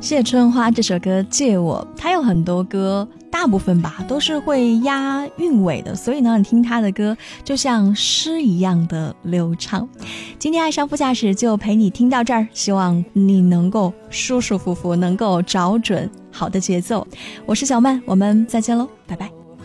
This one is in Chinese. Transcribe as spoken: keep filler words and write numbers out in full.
谢春花这首歌借我，它有很多歌大部分吧都是会押韵尾的，所以呢你听他的歌就像诗一样的流畅。今天爱上副驾驶就陪你听到这儿，希望你能够舒舒服服，能够找准好的节奏。我是小曼，我们再见喽，拜拜。